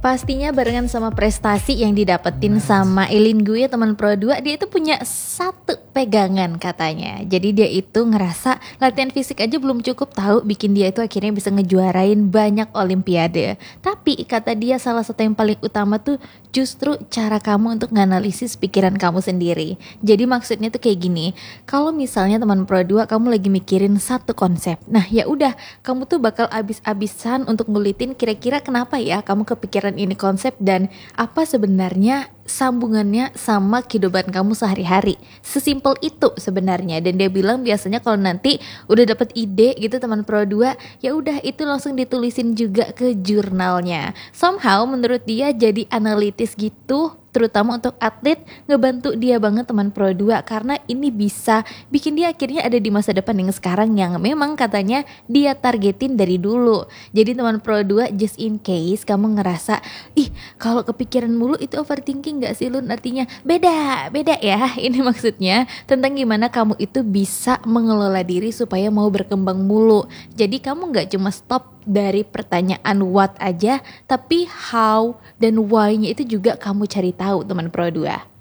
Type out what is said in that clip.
Pastinya barengan sama prestasi yang didapetin sama Elin gue teman Pro 2, dia itu punya satu pegangan katanya. Jadi dia itu ngerasa latihan fisik aja belum cukup tahu bikin dia itu akhirnya bisa ngejuarain banyak olimpiade. Tapi kata dia salah satu yang paling utama tuh justru cara kamu untuk nganalisis pikiran kamu sendiri. Jadi maksudnya tuh kayak gini, kalau misalnya teman Pro 2 kamu lagi mikirin satu konsep. Nah, ya udah, kamu tuh bakal abis-abisan untuk ngulitin kira-kira kenapa ya kamu kepikiran ini konsep dan apa sebenarnya sambungannya sama kehidupan kamu sehari-hari. Sesimpel itu sebenarnya. Dan dia bilang biasanya kalau nanti udah dapet ide gitu teman Pro 2, ya udah itu langsung ditulisin juga ke jurnalnya. Somehow menurut dia jadi analitis gitu, terutama untuk atlet, ngebantu dia banget teman Pro 2 karena ini bisa bikin dia akhirnya ada di masa depan yang sekarang yang memang katanya dia targetin dari dulu. Jadi teman Pro 2, just in case kamu ngerasa ih kalau kepikiran mulu itu overthinking gak sih Lun? Artinya beda ya. Ini maksudnya tentang gimana kamu itu bisa mengelola diri supaya mau berkembang mulu. Jadi kamu gak cuma stop dari pertanyaan what aja, tapi how dan why-nya itu juga kamu cari tahu teman Pro 2.